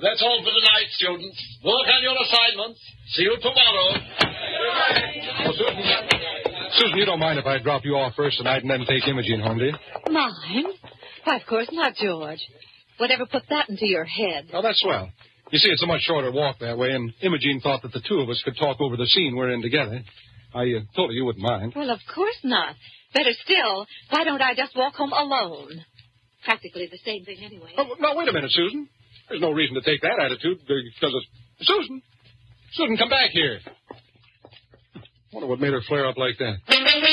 That's all for tonight, students. Work on your assignments. See you tomorrow. Oh, Susan, you don't mind if I drop you off first tonight and then take Imogene home, do you? Mind? Why, of course not, George. Whatever put that into your head? Oh, that's swell. You see, it's a much shorter walk that way, and Imogene thought that the two of us could talk over the scene we're in together. I told her you wouldn't mind. Well, of course not. Better still, why don't I just walk home alone? Practically the same thing anyway. Oh, now, wait a minute, Susan. There's no reason to take that attitude because of... Susan, come back here. I wonder what made her flare up like that.